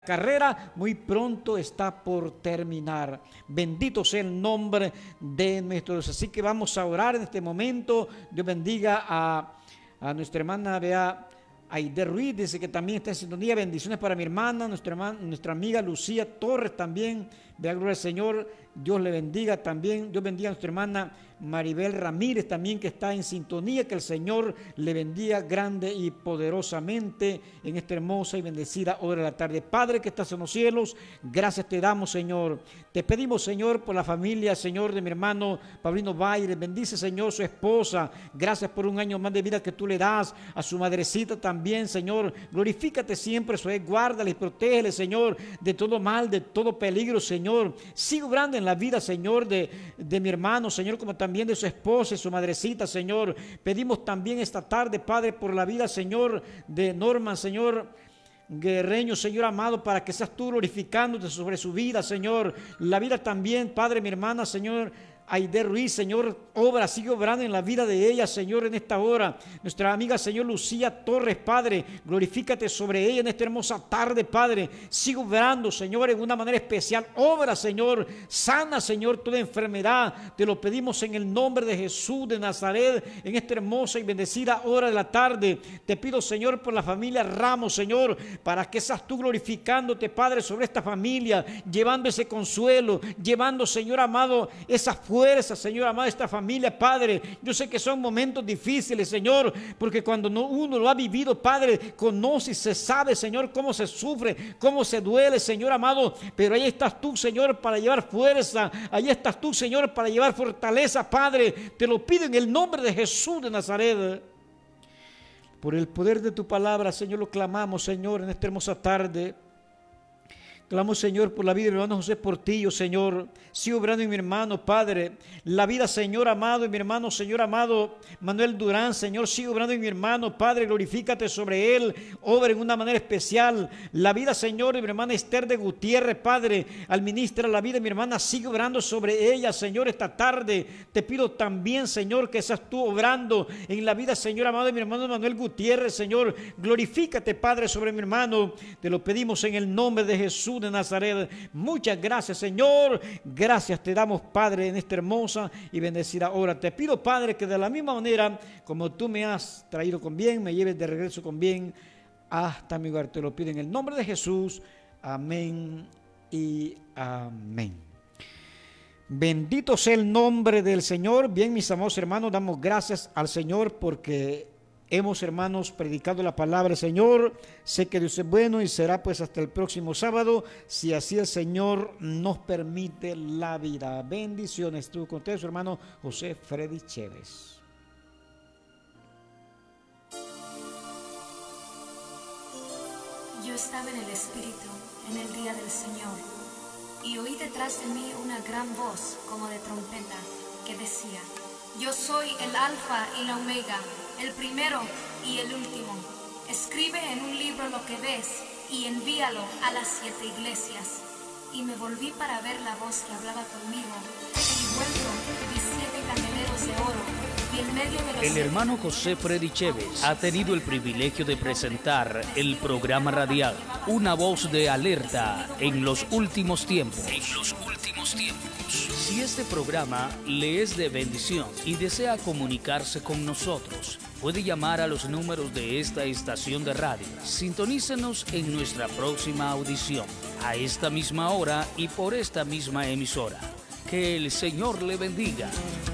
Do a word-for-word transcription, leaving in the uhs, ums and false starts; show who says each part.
Speaker 1: Carrera muy pronto está por terminar. Bendito sea el nombre de nuestro Dios. Así que vamos a orar en este momento. Dios bendiga a, a nuestra hermana Bea Aide Ruiz, dice que también está en sintonía. Bendiciones para mi hermana, nuestra, hermana, nuestra amiga Lucía Torres también. Vea, gloria al Señor. Dios le bendiga también. Dios bendiga a nuestra hermana Maribel Ramírez también, que está en sintonía. Que el Señor le bendiga grande y poderosamente en esta hermosa y bendecida hora de la tarde. Padre que estás en los cielos, gracias te damos, Señor. Te pedimos, Señor, por la familia, Señor, de mi hermano Paulino Baile. Bendice, Señor, su esposa. Gracias por un año más de vida que tú le das a su madrecita también, Señor. Glorifícate siempre, Señor. Guárdale y protégele, Señor, de todo mal, de todo peligro, Señor. Sigue obrando en la vida, Señor, de, de mi hermano, Señor, como también de su esposa y su madrecita, Señor. Pedimos también esta tarde, Padre, por la vida, Señor, de Norman, Señor Guerreño, Señor amado, para que seas tú glorificándote sobre su vida, Señor. La vida también, Padre, mi hermana, Señor Aide Ruiz, Señor, obra, sigue obrando en la vida de ella, Señor, en esta hora. Nuestra amiga, Señor, Lucía Torres, Padre, glorifícate sobre ella en esta hermosa tarde, Padre. Sigue obrando, Señor, en una manera especial. Obra, Señor, sana, Señor, toda enfermedad. Te lo pedimos en el nombre de Jesús de Nazaret, en esta hermosa y bendecida hora de la tarde. Te pido, Señor, por la familia Ramos, Señor, para que seas tú glorificándote, Padre, sobre esta familia, llevando ese consuelo, llevando, Señor amado, esa fuerza, Señor amado, esta familia, Padre. Yo sé que son momentos difíciles, Señor, porque cuando no, uno lo ha vivido, Padre, conoce y se sabe, Señor, cómo se sufre, cómo se duele, Señor amado, pero ahí estás tú, Señor, para llevar fuerza, ahí estás tú, Señor, para llevar fortaleza, Padre. Te lo pido en el nombre de Jesús de Nazaret. Por el poder de tu palabra, Señor, lo clamamos, Señor, en esta hermosa tarde. Clamo, Señor, por la vida de mi hermano José Portillo, Señor. Sigo obrando en mi hermano, Padre. La vida, Señor amado, de mi hermano, Señor amado, Manuel Durán, Señor. Sigo obrando en mi hermano, Padre. Glorifícate sobre él. Obra en una manera especial. La vida, Señor, de mi hermana Esther de Gutiérrez, Padre. Administra la vida de mi hermana. Sigue obrando sobre ella, Señor, esta tarde. Te pido también, Señor, que seas tú obrando en la vida, Señor amado, de mi hermano Manuel Gutiérrez, Señor. Glorifícate, Padre, sobre mi hermano. Te lo pedimos en el nombre de Jesús de Nazaret. Muchas gracias, Señor. Gracias te damos, Padre, en esta hermosa y bendecida hora. Te pido, Padre, que de la misma manera como tú me has traído con bien, me lleves de regreso con bien hasta mi hogar. Te lo pido en el nombre de Jesús. Amén y amén. Bendito sea el nombre del Señor. Bien, mis amados hermanos, damos gracias al Señor porque hemos, hermanos, predicado la palabra del Señor. Sé que Dios es bueno y será pues hasta el próximo sábado, si así el Señor nos permite la vida. Bendiciones. Estuvo con ustedes su hermano José Freddy Chévez.
Speaker 2: Yo estaba en el Espíritu en el día del Señor, y oí detrás de mí una gran voz como de trompeta que decía: Yo soy el Alfa y la Omega, el primero y el último. Escribe en un libro lo que ves y envíalo a las siete iglesias. Y me volví para ver la voz que hablaba conmigo, y vuelto vi siete candeleros de oro, y en medio de los
Speaker 3: El hermano José Freddy Chévez ha tenido el privilegio de presentar el programa radial Una Voz de Alerta en los últimos tiempos. En los últimos tiempos. Si este programa le es de bendición y desea comunicarse con nosotros, puede llamar a los números de esta estación de radio. Sintonícenos en nuestra próxima audición, a esta misma hora y por esta misma emisora. Que el Señor le bendiga.